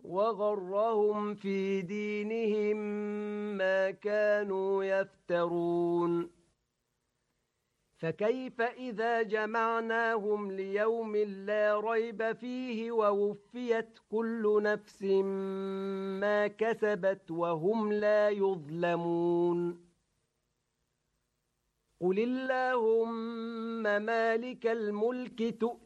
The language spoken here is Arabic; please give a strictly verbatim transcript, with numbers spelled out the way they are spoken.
وغرهم في دينهم ما كانوا يفترون فكيف إذا جمعناهم ليوم لا ريب فيه ووفيت كل نفس ما كسبت وهم لا يظلمون قل اللهم مالك الملك تؤتي